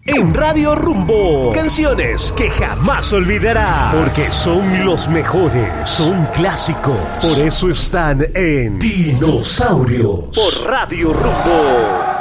en Radio Rumbo. Canciones que jamás olvidarás, porque son los mejores, son clásicos. Por eso están en Dinosaurios por Radio Rumbo.